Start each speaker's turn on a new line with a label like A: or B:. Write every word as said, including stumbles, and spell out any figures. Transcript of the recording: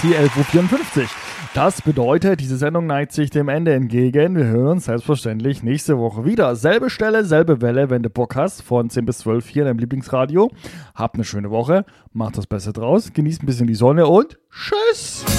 A: T elf Uhr vierundfünfzig. Das bedeutet, diese Sendung neigt sich dem Ende entgegen. Wir hören uns selbstverständlich nächste Woche wieder. Selbe Stelle, selbe Welle, wenn du Bock hast, von zehn bis zwölf hier in deinem Lieblingsradio. Habt eine schöne Woche, macht das Beste draus, genießt ein bisschen die Sonne und tschüss!